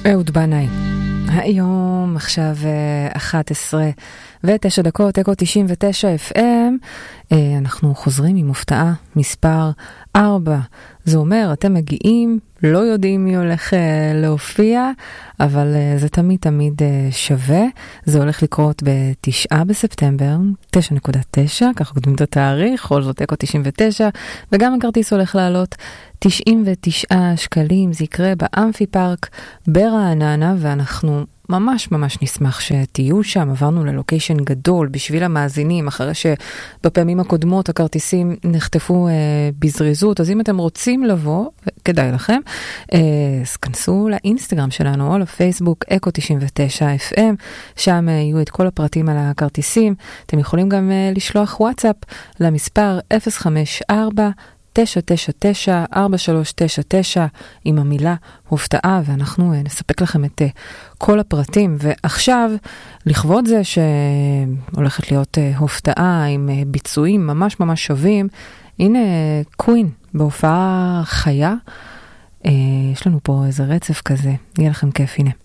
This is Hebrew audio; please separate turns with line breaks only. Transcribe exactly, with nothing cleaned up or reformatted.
אהוד בנאי. היום עכשיו אחת עשרה ותשע דקות, אקו תשעים ותשע אף אם. אנחנו חוזרים עם הופתעה מספר ארבע. זה אומר, אתם מגיעים, לא יודעים מי הולך להופיע, אבל זה תמיד תמיד שווה. זה הולך לקרות בתשעה בספטמבר, תשע נקודה תשע, ככה קודמים את התאריך, כל זאת אקו תשעים ותשע, וגם הכרטיס הולך לעלות תשעים ותשעה שקלים. זה יקרה באמפי פארק ברעננה, ואנחנו ממש ממש נשמח שתהיו שם. עברנו ללוקיישן גדול בשביל המאזינים, אחרי שבפעמים הקודמות הכרטיסים נחטפו אה, בזריזות, אז אם אתם רוצים לבוא, כדאי לכם, אה, אז כנסו לאינסטגרם שלנו או לפייסבוק אקו תשעים ותשע אף אם, שם אה, יהיו את כל הפרטים על הכרטיסים. אתם יכולים גם אה, לשלוח וואטסאפ למספר אפס חמש ארבע תשע תשע תשע ארבע שלוש תשע תשע עם המילה הופתעה, ואנחנו נספק לכם את כל הפרטים. ועכשיו, לכבוד זה שהולכת להיות הופתעה עם ביצועים ממש ממש שווים, הנה קווין בהופעה חיה. יש לנו פה איזה רצף כזה, יהיה לכם כיף, הנה.